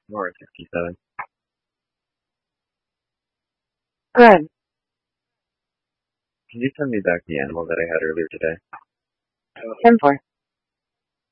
More 67. Good. Can you send me back the animal that I had earlier today? 10-4.